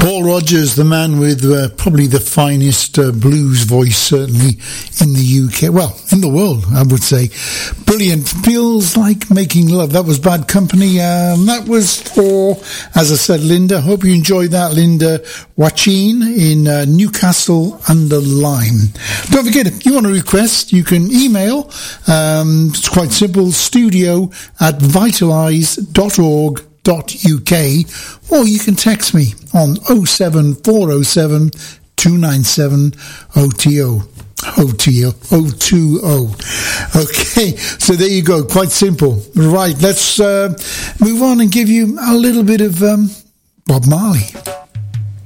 Paul Rodgers, the man with probably the finest blues voice, certainly in the UK. Well, in the world, I would say. Brilliant. Feels like making love. That was Bad Company. That was for, as I said, Linda. Hope you enjoyed that, Linda Wachine in Newcastle under Lyme. Don't forget, if you want to request, you can email. It's quite simple, studio@vitalize.org.uk, or you can text me on 07407 297 020. Okay, so there you go, quite simple. Right, let's move on and give you a little bit of Bob Marley.